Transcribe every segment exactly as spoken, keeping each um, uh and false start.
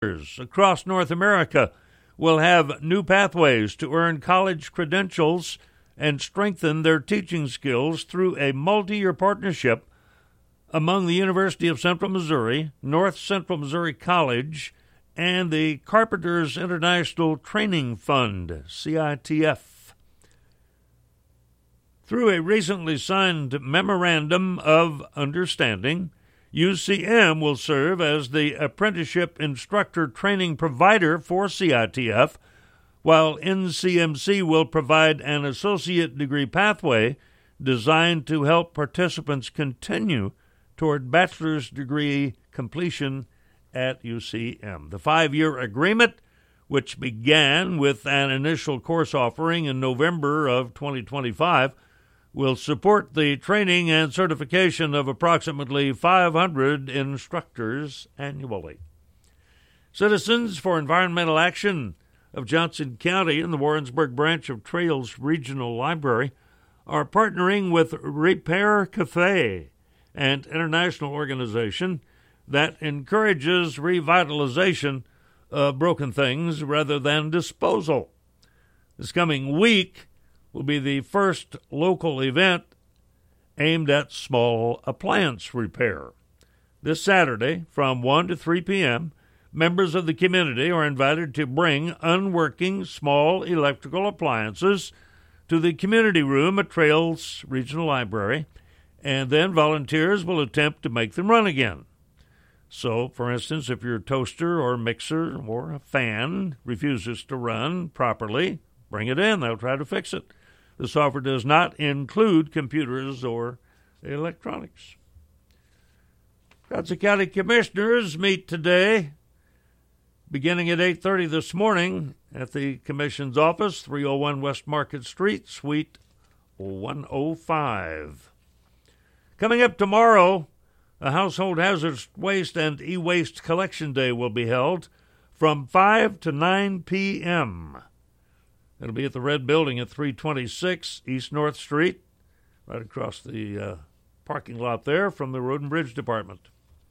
across North America will have new pathways to earn college credentials and strengthen their teaching skills through a multi-year partnership among the University of Central Missouri, North Central Missouri College, and the Carpenters International Training Fund, C I T F. Through a recently signed Memorandum of Understanding, U C M will serve as the apprenticeship instructor training provider for C I T F, while N C M C will provide an associate degree pathway designed to help participants continue toward bachelor's degree completion at U C M. The five-year agreement, which began with an initial course offering in November of twenty twenty-five, will support the training and certification of approximately five hundred instructors annually. Citizens for Environmental Action of Johnson County and the Warrensburg branch of Trails Regional Library are partnering with Repair Cafe, an international organization that encourages revitalization of broken things rather than disposal. This coming week will be the first local event aimed at small appliance repair. This Saturday, from one to three p.m., members of the community are invited to bring unworking small electrical appliances to the community room at Trails Regional Library, and then volunteers will attempt to make them run again. So, for instance, if your toaster or mixer or a fan refuses to run properly, bring it in. They'll try to fix it. This offer does not include computers or electronics. Johnson County Commissioners meet today, beginning at eight thirty this morning at the Commission's office, three oh one West Market Street, Suite one oh five. Coming up tomorrow, a Household Hazardous Waste and E-Waste Collection Day will be held from five to nine p.m. It'll be at the Red Building at three twenty-six East North Street, right across the uh, parking lot there from the Road and Bridge Department.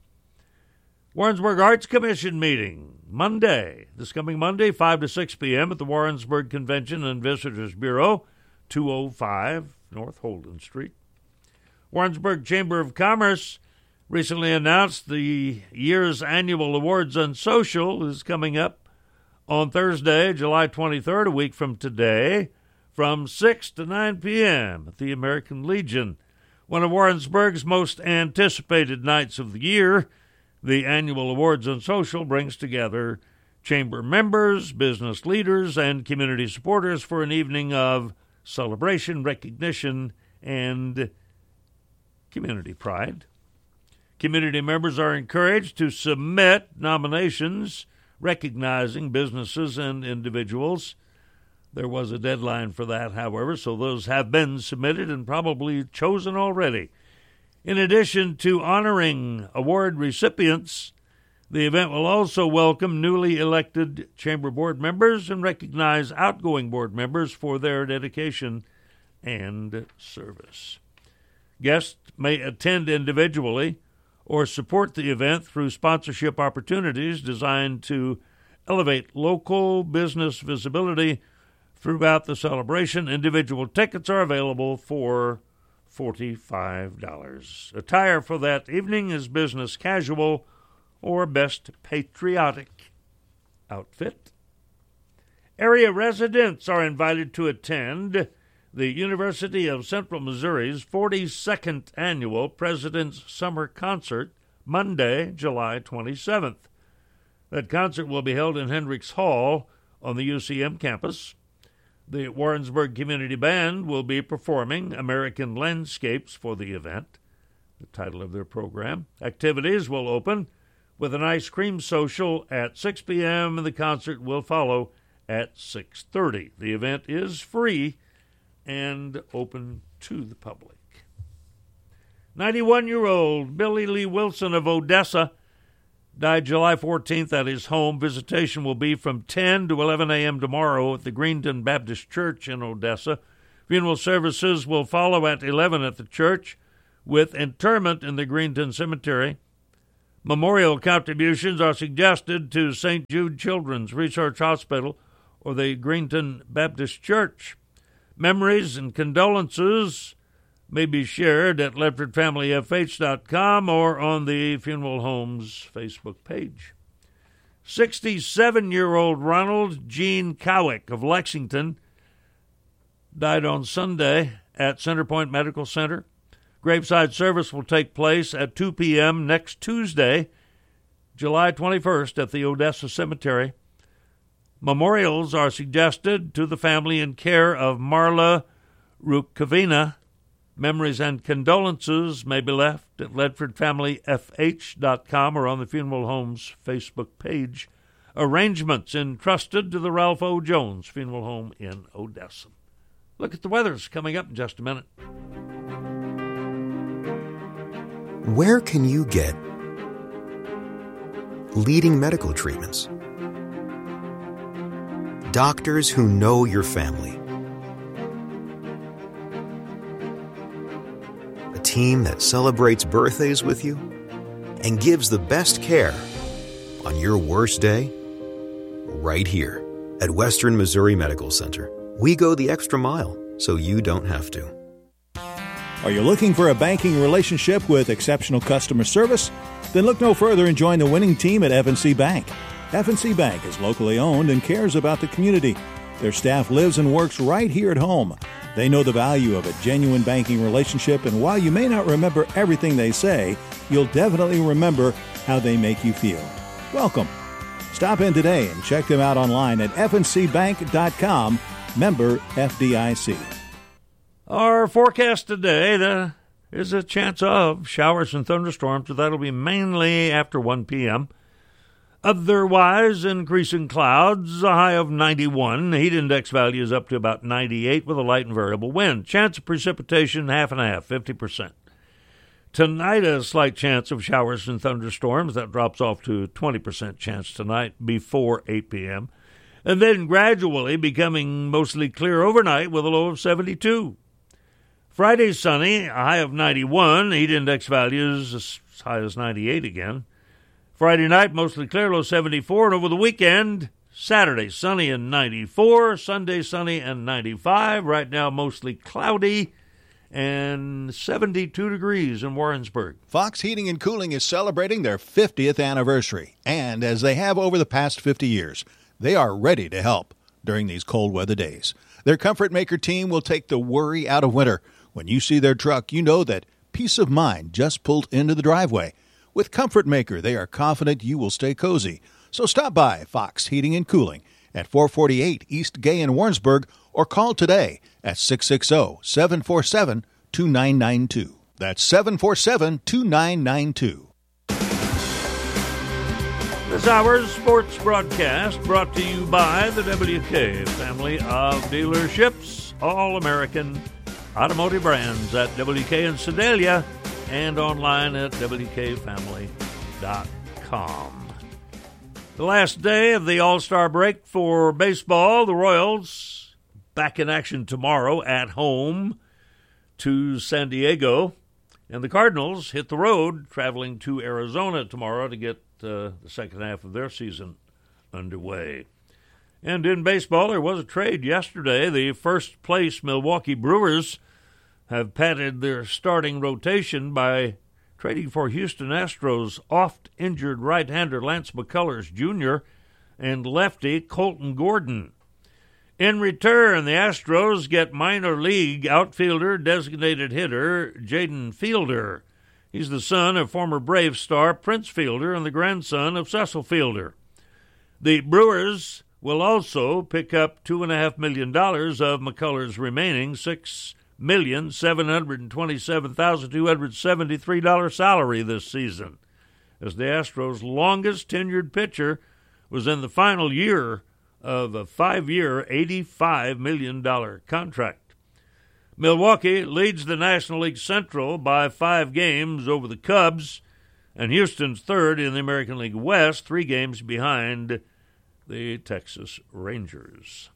Warrensburg Arts Commission meeting Monday, this coming Monday, five to six p.m. at the Warrensburg Convention and Visitors Bureau, two oh five North Holden Street. Warrensburg Chamber of Commerce recently announced the year's annual Awards on Social is coming up on Thursday, July twenty-third, a week from today, from six to nine p.m. at the American Legion. One of Warrensburg's most anticipated nights of the year, the annual Awards on Social brings together chamber members, business leaders, and community supporters for an evening of celebration, recognition, and community pride. Community members are encouraged to submit nominations recognizing businesses and individuals. There was a deadline for that, however, so those have been submitted and probably chosen already. In addition to honoring award recipients, the event will also welcome newly elected chamber board members and recognize outgoing board members for their dedication and service. Guests may attend individually or support the event through sponsorship opportunities designed to elevate local business visibility throughout the celebration. Individual tickets are available for forty-five dollars. Attire for that evening is business casual or best patriotic outfit. Area residents are invited to attend the University of Central Missouri's forty-second Annual President's Summer Concert, Monday, July twenty-seventh. That concert will be held in Hendricks Hall on the U C M campus. The Warrensburg Community Band will be performing American Landscapes for the event, the title of their program. Activities will open with an ice cream social at six p.m. and the concert will follow at six thirty. The event is free and open to the public. ninety-one-year-old Billy Lee Wilson of Odessa died July fourteenth at his home. Visitation will be from ten to eleven a.m. tomorrow at the Greenton Baptist Church in Odessa. Funeral services will follow at eleven at the church, with interment in the Greenton Cemetery. Memorial contributions are suggested to Saint Jude Children's Research Hospital or the Greenton Baptist Church. Memories and condolences may be shared at ledford family f h dot com or on the Funeral Home's Facebook page. sixty-seven-year-old Ronald Gene Cowick of Lexington died on Sunday at Centerpoint Medical Center. Graveside service will take place at two p.m. next Tuesday, July twenty-first, at the Odessa Cemetery. Memorials are suggested to the family in care of Marla Rukavina. Memories and condolences may be left at ledford family f h dot com or on the Funeral Home's Facebook page. Arrangements entrusted to the Ralph O. Jones Funeral Home in Odessa. Look at the weather's coming up in just a minute. Where can you get leading medical treatments? Doctors who know your family. A team that celebrates birthdays with you and gives the best care on your worst day right here at Western Missouri Medical Center. We go the extra mile so you don't have to. Are you looking for a banking relationship with exceptional customer service? Then look no further and join the winning team at F and C Bank. F and C Bank is locally owned and cares about the community. Their staff lives and works right here at home. They know the value of a genuine banking relationship, and while you may not remember everything they say, you'll definitely remember how they make you feel. Welcome. Stop in today and check them out online at f n c bank dot com, member F D I C. Our forecast today, there is a chance of showers and thunderstorms, so that'll be mainly after one p.m. Otherwise, increasing clouds, a high of ninety-one. Heat index value is up to about ninety-eight with a light and variable wind. Chance of precipitation, half and half, fifty percent. Tonight, a slight chance of showers and thunderstorms. That drops off to a twenty percent chance tonight before eight p.m. And then gradually becoming mostly clear overnight with a low of seventy-two. Friday, sunny, a high of ninety-one. Heat index values as high as ninety-eight again. Friday night, mostly clear, low seventy-four. And over the weekend, Saturday, sunny and ninety-four. Sunday, sunny and ninety-five. Right now, mostly cloudy and seventy-two degrees in Warrensburg. Fox Heating and Cooling is celebrating their fiftieth anniversary. And as they have over the past fifty years, they are ready to help during these cold weather days. Their Comfort Maker team will take the worry out of winter. When you see their truck, you know that peace of mind just pulled into the driveway. With Comfort Maker, they are confident you will stay cozy. So stop by Fox Heating and Cooling at four forty-eight East Gay in Warrensburg or call today at six six zero, seven four seven, two nine nine two. That's seven four seven, two nine nine two. This hour's sports broadcast brought to you by the W K family of dealerships, All-American Automotive Brands at W K in Sedalia and online at w k family dot com. The last day of the All-Star break for baseball, the Royals back in action tomorrow at home to San Diego, and the Cardinals hit the road traveling to Arizona tomorrow to get uh, the second half of their season underway. And in baseball, there was a trade yesterday. The first-place Milwaukee Brewers have padded their starting rotation by trading for Houston Astros oft-injured right-hander Lance McCullers Junior and lefty Colton Gordon. In return, the Astros get minor league outfielder, designated hitter Jaden Fielder. He's the son of former Braves star Prince Fielder and the grandson of Cecil Fielder. The Brewers will also pick up two point five million dollars of McCullers' remaining six million seven hundred twenty-seven thousand two hundred seventy-three dollars salary this season, as the Astros' longest tenured pitcher was in the final year of a five-year, eighty-five million dollars contract. Milwaukee leads the National League Central by five games over the Cubs, and Houston's third in the American League West, three games behind the Texas Rangers.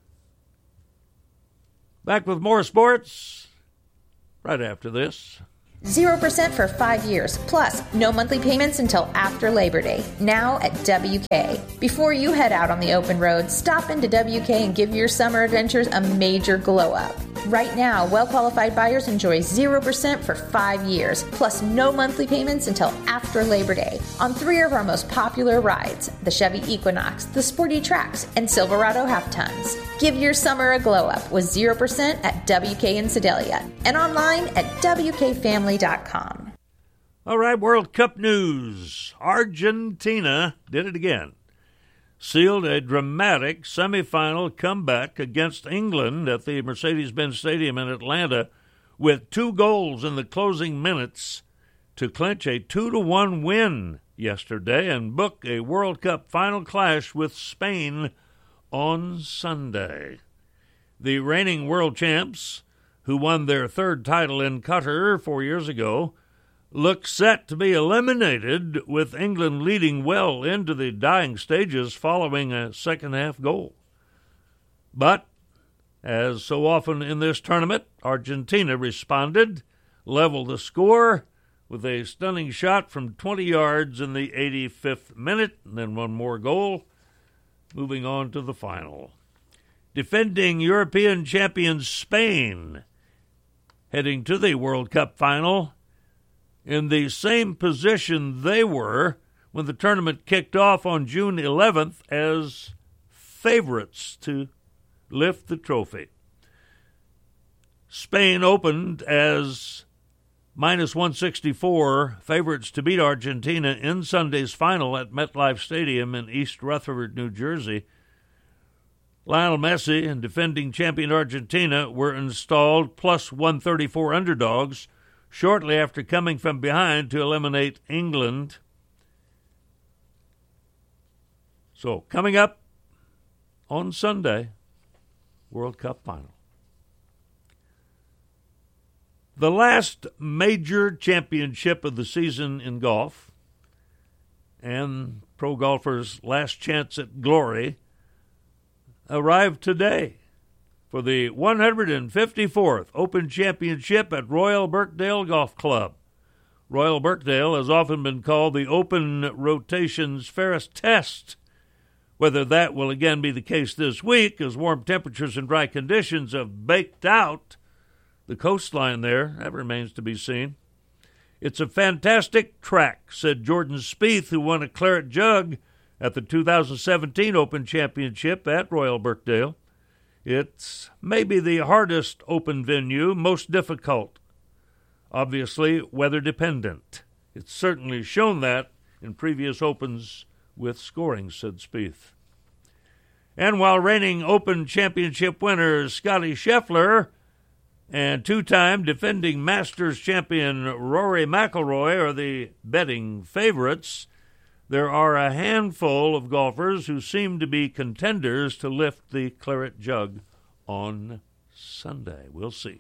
Back with more sports right after this. zero percent for five years, plus no monthly payments until after Labor Day, now at W K. Before you head out on the open road, stop into W K and give your summer adventures a major glow-up. Right now, well-qualified buyers enjoy zero percent for five years, plus no monthly payments until after Labor Day, on three of our most popular rides, the Chevy Equinox, the Sporty Trax, and Silverado Half-Tons. Give your summer a glow-up with zero percent at W K in Sedalia, and online at W K family dot com. All right, World Cup news. Argentina did it again. Sealed a dramatic semifinal comeback against England at the Mercedes-Benz Stadium in Atlanta with two goals in the closing minutes to clinch a two to one win yesterday and book a World Cup final clash with Spain on Sunday. The reigning world champs, who won their third title in Qatar four years ago, look set to be eliminated, with England leading well into the dying stages following a second-half goal. But, as so often in this tournament, Argentina responded, leveled the score with a stunning shot from twenty yards in the eighty-fifth minute, and then one more goal, moving on to the final. Defending European champions Spain, heading to the World Cup final, in the same position they were when the tournament kicked off on June eleventh as favorites to lift the trophy. Spain opened as minus one sixty-four, favorites to beat Argentina in Sunday's final at MetLife Stadium in East Rutherford, New Jersey. Lionel Messi and defending champion Argentina were installed plus one thirty-four underdogs shortly after coming from behind to eliminate England. So, coming up on Sunday, World Cup final. The last major championship of the season in golf, and pro golfers' last chance at glory, arrived today for the one hundred fifty-fourth Open Championship at Royal Birkdale Golf Club. Royal Birkdale has often been called the Open Rotation's fairest test. Whether that will again be the case this week, as warm temperatures and dry conditions have baked out the coastline there, that remains to be seen. It's a fantastic track, said Jordan Spieth, who won a claret jug at the two thousand seventeen Open Championship at Royal Birkdale. It's maybe the hardest open venue, most difficult. Obviously, weather-dependent. It's certainly shown that in previous Opens with scoring, said Spieth. And while reigning Open Championship winner Scottie Scheffler and two-time defending Masters champion Rory McIlroy are the betting favorites, there are a handful of golfers who seem to be contenders to lift the claret jug on Sunday. We'll see.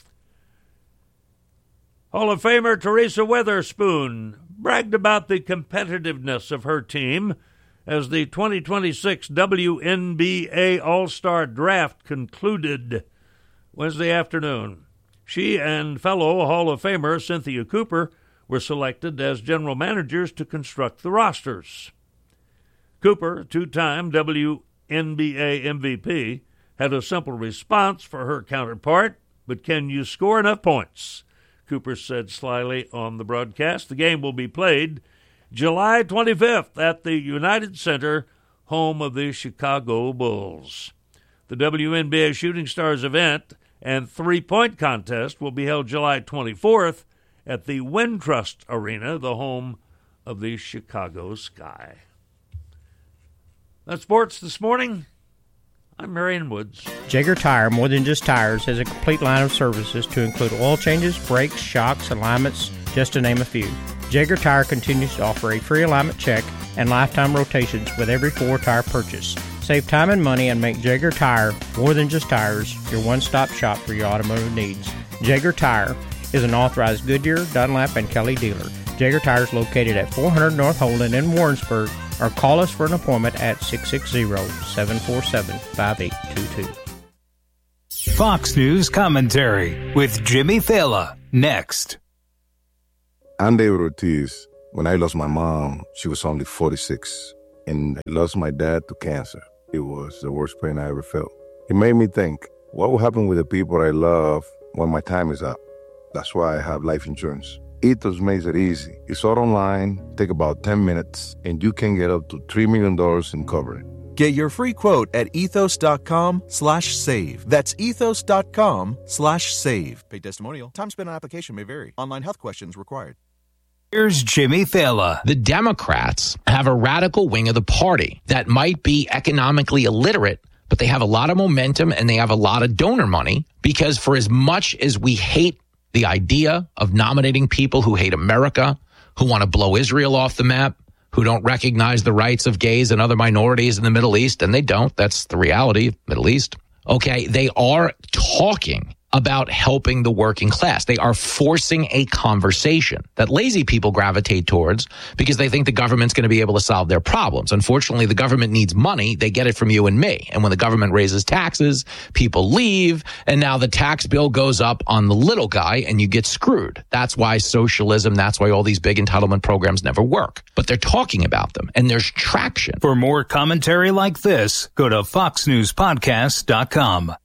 Hall of Famer Teresa Weatherspoon bragged about the competitiveness of her team as the twenty twenty-six W N B A All-Star Draft concluded Wednesday afternoon. She and fellow Hall of Famer Cynthia Cooper were selected as general managers to construct the rosters. Cooper, two-time W N B A M V P, had a simple response for her counterpart, but can you score enough points? Cooper said slyly on the broadcast. The game will be played July twenty-fifth at the United Center, home of the Chicago Bulls. The W N B A Shooting Stars event and three-point contest will be held July twenty-fourth at the Wintrust Arena, the home of the Chicago Sky. That's sports this morning. I'm Marion Woods. Jaeger Tire, more than just tires, has a complete line of services to include oil changes, brakes, shocks, alignments, just to name a few. Jaeger Tire continues to offer a free alignment check and lifetime rotations with every four-tire purchase. Save time and money and make Jaeger Tire, more than just tires, your one-stop shop for your automotive needs. Jaeger Tire is an authorized Goodyear, Dunlap, and Kelly dealer. Jaeger Tire is located at four hundred North Holden in Warrensburg, or call us for an appointment at six six zero, seven four seven, five eight two two. Fox News Commentary with Jimmy Fallon, next. I'm David Ortiz. When I lost my mom, she was only forty-six, and I lost my dad to cancer. It was the worst pain I ever felt. It made me think, what will happen with the people I love when my time is up? That's why I have life insurance. Ethos makes it easy. It's all online, take about ten minutes, and you can get up to three million dollars in coverage. Get your free quote at ethos.com slash save. That's ethos.com slash save. Paid testimonial. Time spent on application may vary. Online health questions required. Here's Jimmy Fallon. The Democrats have a radical wing of the party that might be economically illiterate, but they have a lot of momentum and they have a lot of donor money, because for as much as we hate the idea of nominating people who hate America, who want to blow Israel off the map, who don't recognize the rights of gays and other minorities in the Middle East, and they don't. That's the reality of Middle East. Okay, they are talking about helping the working class. They are forcing a conversation that lazy people gravitate towards because they think the government's going to be able to solve their problems. Unfortunately, the government needs money. They get it from you and me. And when the government raises taxes, people leave. And now the tax bill goes up on the little guy and you get screwed. That's why socialism, that's why all these big entitlement programs never work. But they're talking about them and there's traction. For more commentary like this, go to fox news podcast dot com.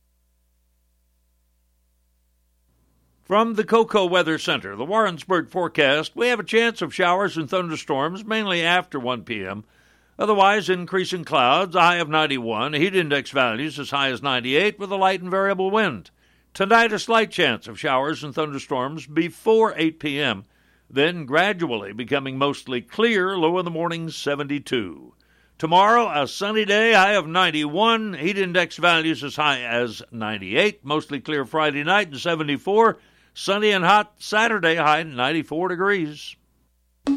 From the Cocoa Weather Center, the Warrensburg forecast, we have a chance of showers and thunderstorms mainly after one p.m. Otherwise, increasing clouds, a high of ninety-one, heat index values as high as ninety-eight with a light and variable wind. Tonight, a slight chance of showers and thunderstorms before eight p.m., then gradually becoming mostly clear, low in the morning seventy-two. Tomorrow, a sunny day, high of ninety-one, heat index values as high as ninety-eight, mostly clear Friday night and seventy-four. Sunny and hot Saturday, high ninety-four degrees.